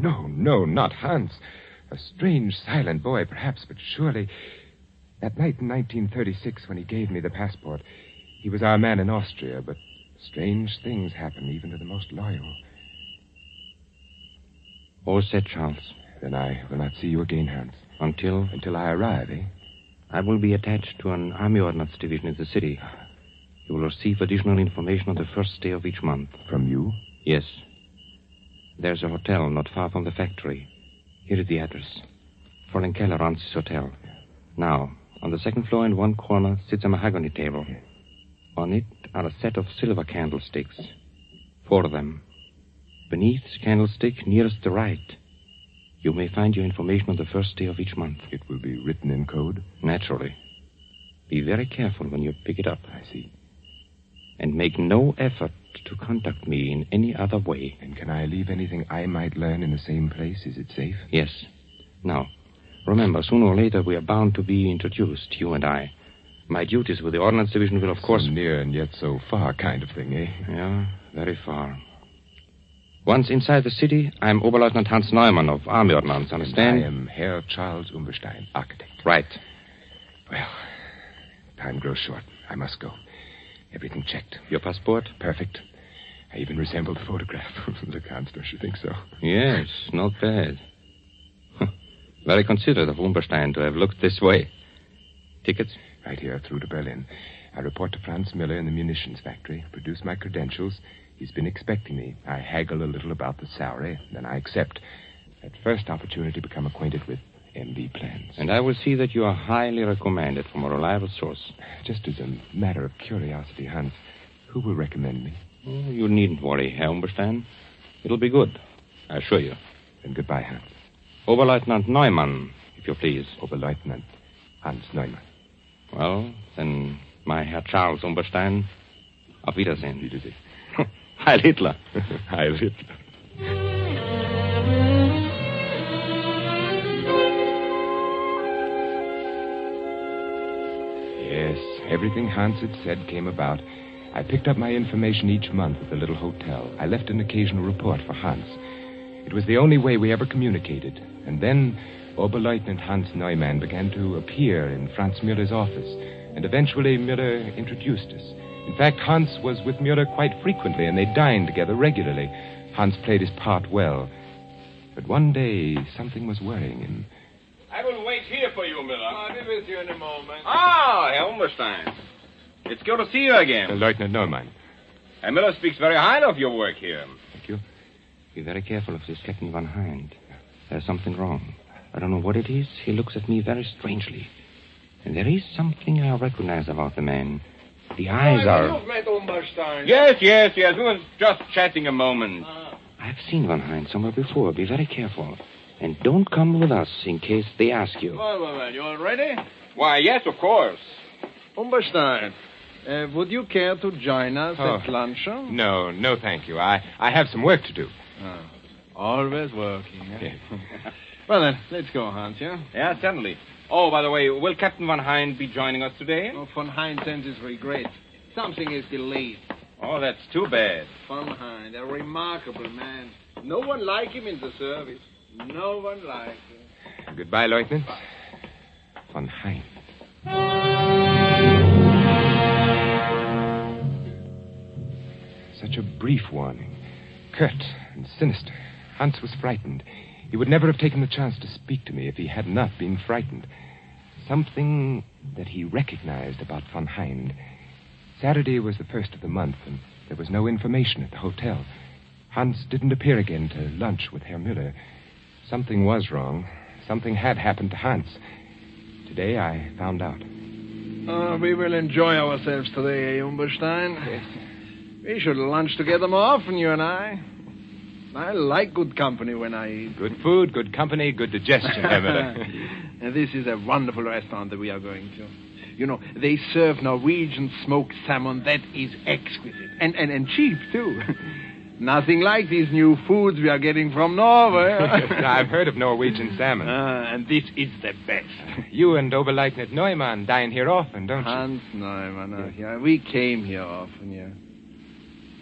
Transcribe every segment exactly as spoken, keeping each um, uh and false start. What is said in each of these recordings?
no, no, not Hans. A strange, silent boy, perhaps, but surely... That night in nineteen thirty-six, when he gave me the passport, he was our man in Austria, but strange things happen even to the most loyal. All set, Charles. Then I will not see you again, Hans. Until? Until I arrive, eh? I will be attached to an Army Ordnance Division in the city. You will receive additional information on the first day of each month. From you? Yes. There's a hotel not far from the factory. Here is the address. Fräulein Keller runs this hotel. Now, on the second floor in one corner sits a mahogany table. On it are a set of silver candlesticks. Four of them. Beneath the candlestick nearest the right, you may find your information on the first day of each month. It will be written in code? Naturally. Be very careful when you pick it up. I see. And make no effort to contact me in any other way. And can I leave anything I might learn in the same place? Is it safe? Yes. Now, remember, sooner or later we are bound to be introduced, you and I. My duties with the Ordnance Division will, of course... So near and yet so far kind of thing, eh? Yeah, very far. Once inside the city, I'm Oberleutnant Hans Neumann of Army Ordnance, understand? And I am Herr Charles Umberstein, architect. Right. Well, time grows short. I must go. Everything checked. Your passport? Perfect. I even resemble the photograph. Look, Hans, don't you think so? Yes, not bad. Very considerate of Umberstein to have looked this way. Tickets? Right here, through to Berlin. I report to Franz Miller in the munitions factory, produce my credentials. He's been expecting me. I haggle a little about the salary, then I accept. At first opportunity, become acquainted with M B plans. And I will see that you are highly recommended from a reliable source. Just as a matter of curiosity, Hans, who will recommend me? Oh, you needn't worry, Herr Umberstein. It'll be good, I assure you. Then goodbye, Hans. Oberleutnant Neumann, if you please. Oberleutnant Hans Neumann. Well, then, my Herr Charles Umberstein, auf Wiedersehen. Wiedersehen. Heil Hitler. Heil Hitler. Yes, everything Hans had said came about. I picked up my information each month at the little hotel. I left an occasional report for Hans. It was the only way we ever communicated. And then Oberleutnant Hans Neumann began to appear in Franz Müller's office. And eventually Müller introduced us. In fact, Hans was with Müller quite frequently, and they dined together regularly. Hans played his part well. But one day, something was worrying him. I will wait here for you, Miller. I'll be with you in a moment. Ah, Herr Umberstein. It's good to see you again. Uh, Lieutenant Neumann. Herr Miller speaks very highly of your work here. Thank you. Be very careful of this Captain Von Hind. There's something wrong. I don't know what it is. He looks at me very strangely. And there is something I recognize about the man. The eyes are... You've met Umberstein. Yes, yes, yes. We were just chatting a moment. Ah. I've seen Von Hind somewhere before. Be very careful. And don't come with us in case they ask you. Well, well, well, you all ready? Why, yes, of course. Umberstein, uh, would you care to join us Oh. at luncheon? No, no, thank you. I, I have some work to do. Ah, always working, eh? Yes. Well, then, let's go, Hans, yeah? Yeah, certainly. Oh, by the way, will Captain Von Hind be joining us today? Oh, Von Hind sends his regret. Something is delayed. Oh, that's too bad. Von Hind, a remarkable man. No one like him in the service. No one like him. Goodbye, Lieutenant. Von Hind. Such a brief warning. Curt and sinister. Hans was frightened. He would never have taken the chance to speak to me if he had not been frightened. Something that he recognized about Von Hind. Saturday was the first of the month, and there was no information at the hotel. Hans didn't appear again to lunch with Herr Müller. Something was wrong. Something had happened to Hans. Today I found out. Uh, we will enjoy ourselves today, eh, Umberstein? Yes. We should lunch together more often, you and I. I like good company when I eat. Good food, good company, good digestion, Herr Müller. And this is a wonderful restaurant that we are going to. You know, they serve Norwegian smoked salmon that is exquisite. And, and, and cheap, too. Nothing like these new foods we are getting from Norway. I've heard of Norwegian salmon. Uh, and this is the best. You and Oberleutnant Neumann dine here often, don't you? Hans Neumann, uh, yeah, we came here often, yeah.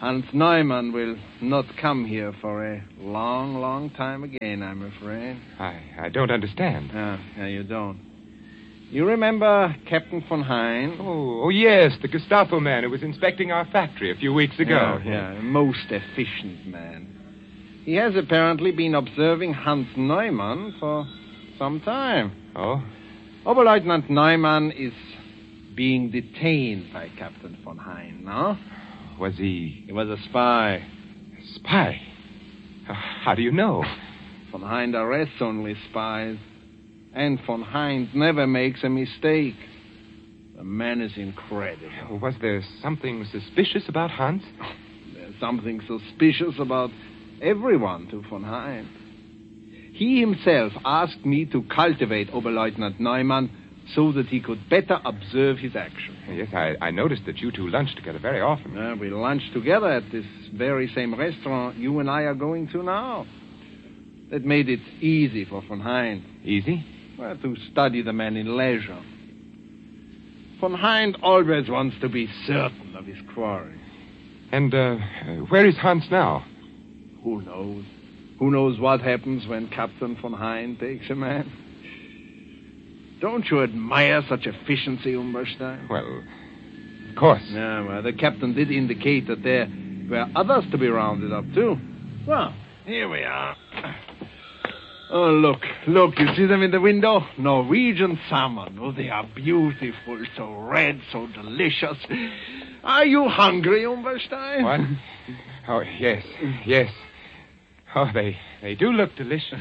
Hans Neumann will not come here for a long, long time again, I'm afraid. I, I don't understand. Ah, yeah, you don't. You remember Captain von Hein? Oh, oh, yes, the Gestapo man who was inspecting our factory a few weeks ago. Yeah, yeah, a most efficient man. He has apparently been observing Hans Neumann for some time. Oh? Oberleutnant Neumann is being detained by Captain von Hein, no? Was he... He was a spy. Spy? How do you know? Von Hein arrests only spies. And von Hein never makes a mistake. The man is incredible. Was there something suspicious about Hans? There's something suspicious about everyone to von Hein. He himself asked me to cultivate Oberleutnant Neumann so that he could better observe his action. Yes, I, I noticed that you two lunch together very often. Uh, we lunch together at this very same restaurant you and I are going to now. That made it easy for von Hein. Easy? Well, to study the man in leisure. Von Hein always wants to be certain of his quarry. And uh, where is Hans now? Who knows? Who knows what happens when Captain von Hein takes a man? Don't you admire such efficiency, Umberstein? Well, of course. Yeah, well, the captain did indicate that there were others to be rounded up, too. Well, here we are. Oh, look, look, you see them in the window? Norwegian salmon. Oh, they are beautiful, so red, so delicious. Are you hungry, Umberstein? What? Oh, yes, yes. Oh, they, they do look delicious.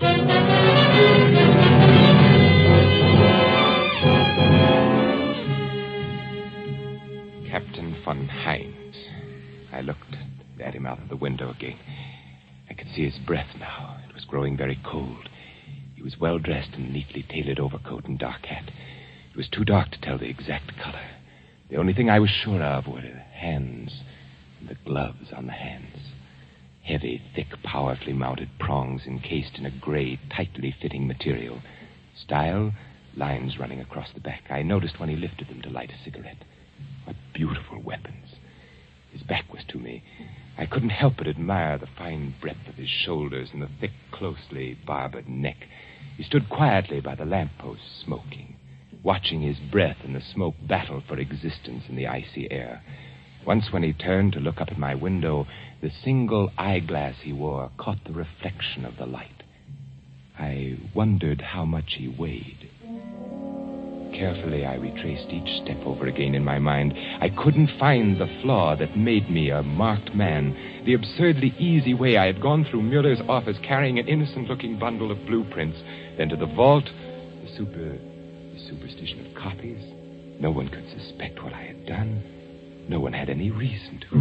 Captain von Heinz. I looked at him out of the window again. I could see his breath now. It was growing very cold. He was well dressed in a neatly tailored overcoat and dark hat. It was too dark to tell the exact color. The only thing I was sure of were the hands and the gloves on the hands. Heavy, thick, powerfully mounted prongs encased in a gray, tightly fitting material. Style, lines running across the back. I noticed when he lifted them to light a cigarette. What beautiful weapons. His back was to me. I couldn't help but admire the fine breadth of his shoulders and the thick, closely barbered neck. He stood quietly by the lamppost, smoking, watching his breath and the smoke battle for existence in the icy air. Once when he turned to look up at my window, the single eyeglass he wore caught the reflection of the light. I wondered how much he weighed. Carefully, I retraced each step over again in my mind. I couldn't find the flaw that made me a marked man. The absurdly easy way I had gone through Mueller's office carrying an innocent-looking bundle of blueprints, then to the vault, the super... the superstition of copies. No one could suspect what I had done. No one had any reason to.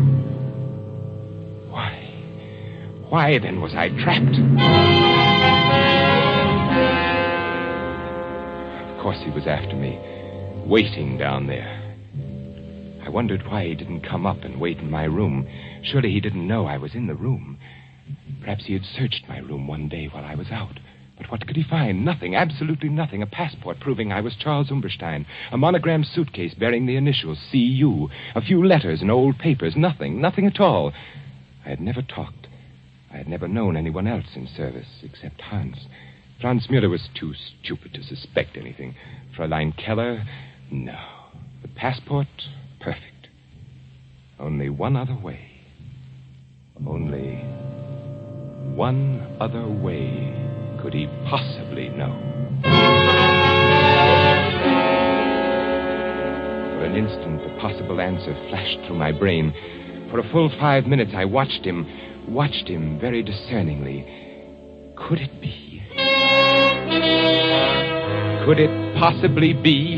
Why? Why, then, was I trapped? Of course he was after me, waiting down there. I wondered why he didn't come up and wait in my room. Surely he didn't know I was in the room. Perhaps he had searched my room one day while I was out. But what could he find? Nothing, absolutely nothing. A passport proving I was Charles Umberstein. A monogrammed suitcase bearing the initials C U. A few letters and old papers. Nothing, nothing at all. I had never talked. I had never known anyone else in service except Hans. Franz Mueller was too stupid to suspect anything. Fräulein Keller, no. The passport, perfect. Only one other way. Only one other way could he possibly know. For an instant, the possible answer flashed through my brain. For a full five minutes, I watched him, watched him very discerningly. Could it be? Could it possibly be?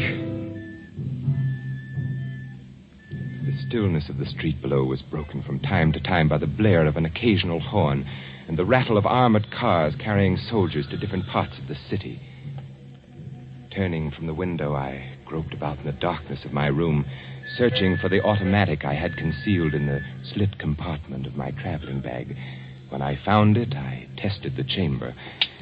The stillness of the street below was broken from time to time by the blare of an occasional horn and the rattle of armored cars carrying soldiers to different parts of the city. Turning from the window, I groped about in the darkness of my room, searching for the automatic I had concealed in the slit compartment of my traveling bag. When I found it, I tested the chamber.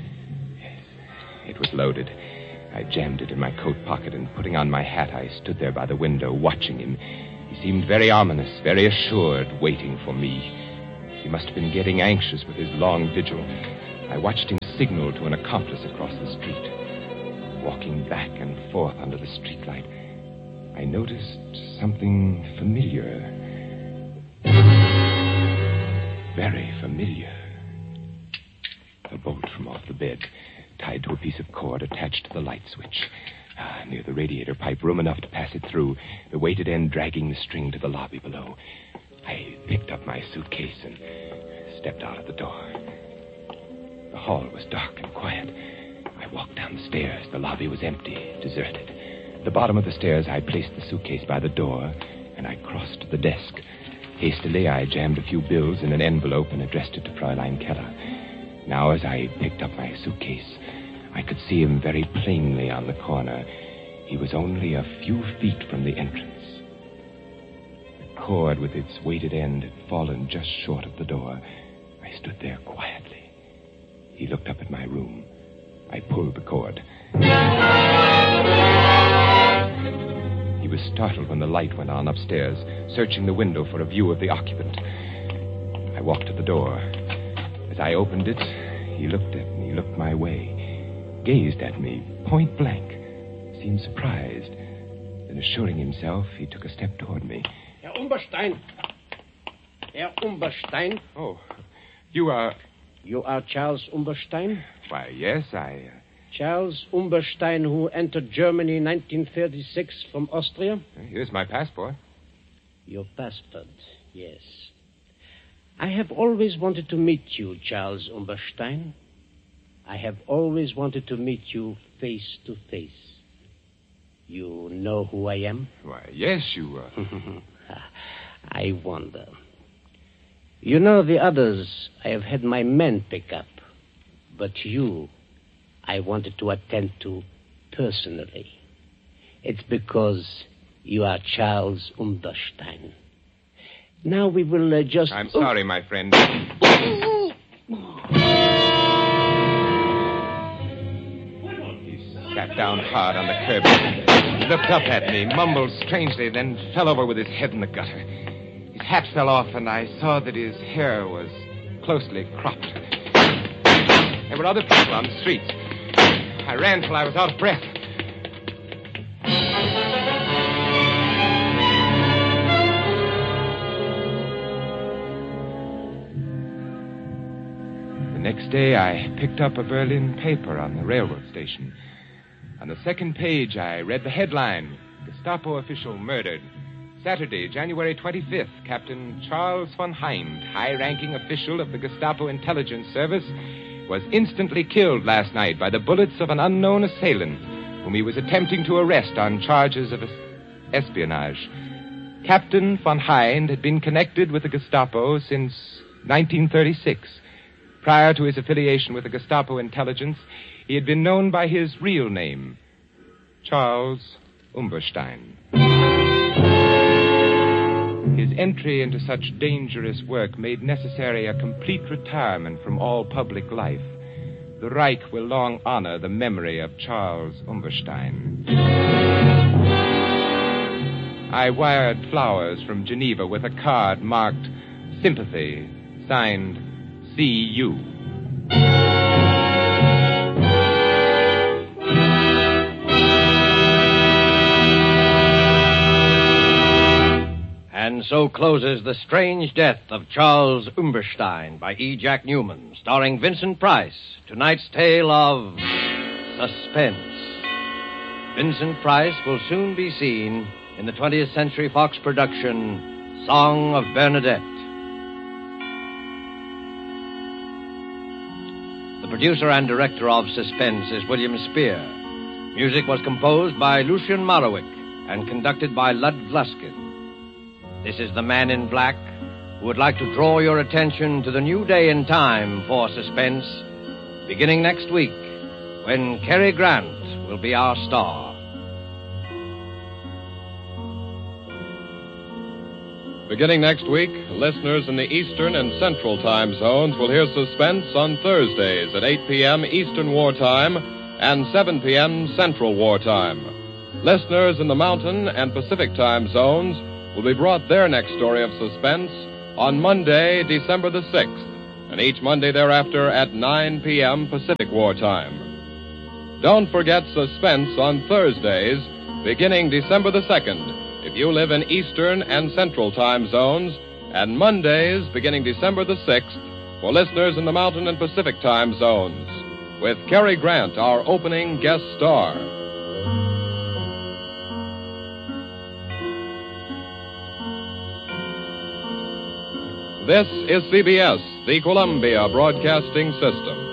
It was loaded. I jammed it in my coat pocket, and putting on my hat, I stood there by the window, watching him. He seemed very ominous, very assured, waiting for me. He must have been getting anxious with his long vigil. I watched him signal to an accomplice across the street. Walking back and forth under the streetlight, I noticed something familiar. Very familiar. A bolt from off the bed, tied to a piece of cord attached to the light switch. Ah, near the radiator pipe, room enough to pass it through, the weighted end dragging the string to the lobby below. I picked up my suitcase and stepped out of the door. The hall was dark and quiet. I walked down the stairs. The lobby was empty, deserted. At the bottom of the stairs, I placed the suitcase by the door, and I crossed to the desk. Hastily, I jammed a few bills in an envelope and addressed it to Fräulein Keller. Now, as I picked up my suitcase, I could see him very plainly on the corner. He was only a few feet from the entrance. The cord with its weighted end had fallen just short of the door. I stood there quietly. He looked up at my room. I pulled the cord. He was startled when the light went on upstairs, searching the window for a view of the occupant. I walked to the door. As I opened it, he looked at me, looked my way, gazed at me, point blank, seemed surprised. Then, assuring himself, he took a step toward me. Herr Umberstein. Herr Umberstein. Oh, you are... You are Charles Umberstein? Why, yes, I... Uh... Charles Umberstein, who entered Germany in nineteen thirty-six from Austria? Here's my passport. Your passport, yes. I have always wanted to meet you, Charles Umberstein. I have always wanted to meet you face to face. You know who I am? Why, yes, you... Uh... I wonder. You know, the others I have had my men pick up. But you, I wanted to attend to personally. It's because you are Charles Umberstein. Now we will uh, just... I'm sorry, oh. my friend. He sat down hard on the curb. He looked up at me, mumbled strangely, then fell over with his head in the gutter. His hat fell off, and I saw that his hair was closely cropped. There were other people on the streets. I ran till I was out of breath. The next day, I picked up a Berlin paper on the railroad station. On the second page, I read the headline, Gestapo official murdered. Saturday, January twenty-fifth, Captain Charles von Hind, high-ranking official of the Gestapo intelligence service, was instantly killed last night by the bullets of an unknown assailant whom he was attempting to arrest on charges of espionage. Captain von Hind had been connected with the Gestapo since nineteen thirty-six. Prior to his affiliation with the Gestapo intelligence, he had been known by his real name, Charles Umberstein. His entry into such dangerous work made necessary a complete retirement from all public life. The Reich will long honor the memory of Charles Umberstein. I wired flowers from Geneva with a card marked Sympathy, signed C U. And so closes The Strange Death of Charles Umberstein by E. Jack Newman, starring Vincent Price. Tonight's tale of suspense. Vincent Price will soon be seen in the twentieth Century Fox production, Song of Bernadette. The producer and director of Suspense is William Spear. Music was composed by Lucian Marowik and conducted by Lud Gluskin. This is the Man in Black, who would like to draw your attention to the new day and time for Suspense, beginning next week, when Cary Grant will be our star. Beginning next week, listeners in the Eastern and Central time zones will hear Suspense on Thursdays at eight p.m. Eastern Wartime and seven p.m. Central Wartime. Listeners in the Mountain and Pacific time zones will be brought their next story of suspense on Monday, December the sixth, and each Monday thereafter at nine p.m. Pacific War Time. Don't forget Suspense on Thursdays, beginning December the second, if you live in Eastern and Central time zones, and Mondays, beginning December the sixth, for listeners in the Mountain and Pacific time zones, with Cary Grant, our opening guest star. This is C B S, the Columbia Broadcasting System.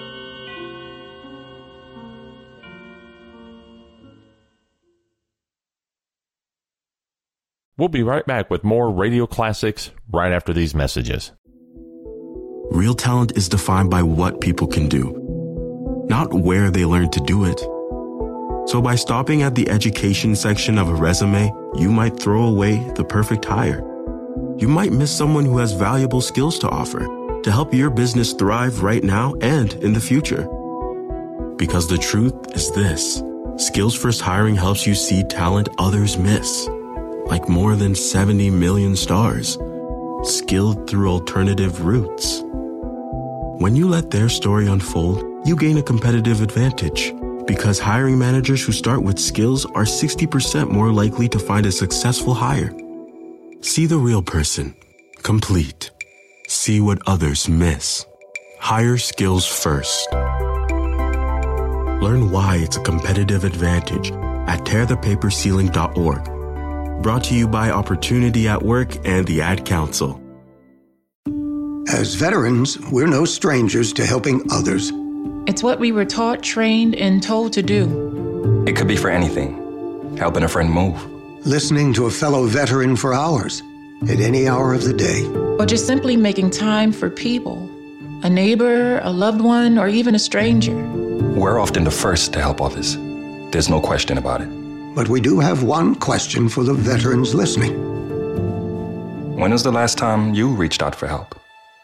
We'll be right back with more radio classics right after these messages. Real talent is defined by what people can do, not where they learn to do it. So by stopping at the education section of a resume, you might throw away the perfect hire. You might miss someone who has valuable skills to offer to help your business thrive right now and in the future. Because the truth is this: Skills First Hiring helps you see talent others miss, like more than seventy million stars, skilled through alternative routes. When you let their story unfold, you gain a competitive advantage, because hiring managers who start with skills are sixty percent more likely to find a successful hire. See the real person, complete. See what others miss. Hire skills first. Learn why it's a competitive advantage at tear the paper ceiling dot org. Brought to you by Opportunity at Work and the Ad Council. As veterans, we're no strangers to helping others. It's what we were taught, trained, and told to do. It could be for anything. Helping a friend move. Listening to a fellow veteran for hours, at any hour of the day. Or just simply making time for people. A neighbor, a loved one, or even a stranger. We're often the first to help others. There's no question about it. But we do have one question for the veterans listening. When was the last time you reached out for help?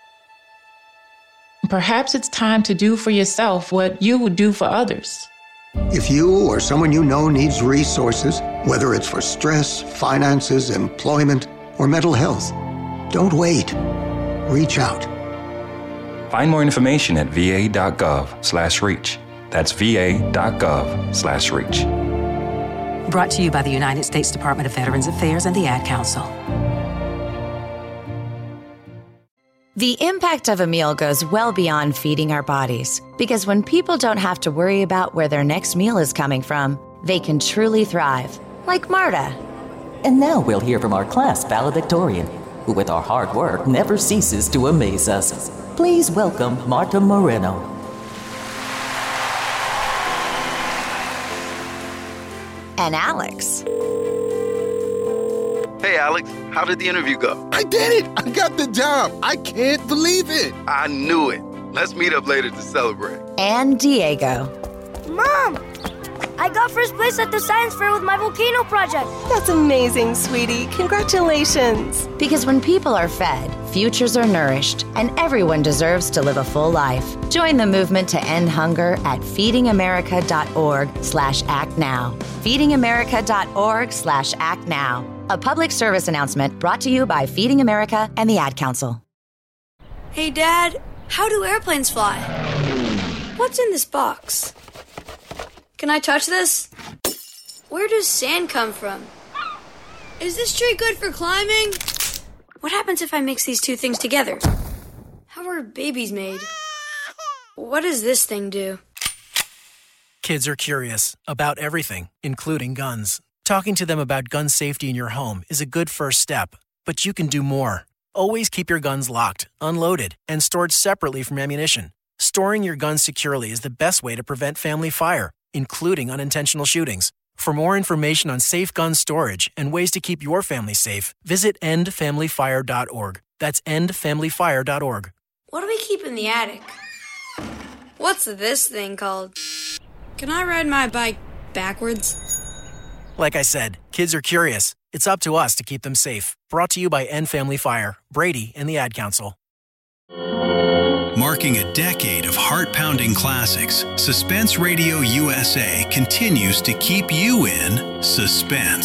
Perhaps it's time to do for yourself what you would do for others. If you or someone you know needs resources, whether it's for stress, finances, employment, or mental health, don't wait. Reach out. Find more information at va.gov slash reach. That's va.gov slash reach. Brought to you by the United States Department of Veterans Affairs and the Ad Council. The impact of a meal goes well beyond feeding our bodies, because when people don't have to worry about where their next meal is coming from, they can truly thrive, like Marta. And now we'll hear from our class valedictorian, who with our hard work never ceases to amaze us. Please welcome Marta Moreno. And Alex. Hey, Alex, how did the interview go? I did it! I got the job! I can't believe it! I knew it. Let's meet up later to celebrate. And Diego. Mom! I got first place at the science fair with my volcano project. That's amazing, sweetie. Congratulations. Because when people are fed, futures are nourished, and everyone deserves to live a full life. Join the movement to end hunger at feedingamerica.org slash act now. feedingamerica.org slash act now. A public service announcement brought to you by Feeding America and the Ad Council. Hey, Dad, how do airplanes fly? What's in this box? Can I touch this? Where does sand come from? Is this tree good for climbing? What happens if I mix these two things together? How are babies made? What does this thing do? Kids are curious about everything, including guns. Talking to them about gun safety in your home is a good first step, but you can do more. Always keep your guns locked, unloaded, and stored separately from ammunition. Storing your guns securely is the best way to prevent family fire, including unintentional shootings. For more information on safe gun storage and ways to keep your family safe, visit end family fire dot org. That's end family fire dot org. What do we keep in the attic? What's this thing called? Can I ride my bike backwards? Like I said, kids are curious. It's up to us to keep them safe. Brought to you by End Family Fire, Brady, and the Ad Council. Marking a decade of heart-pounding classics, Suspense Radio U S A continues to keep you in suspense.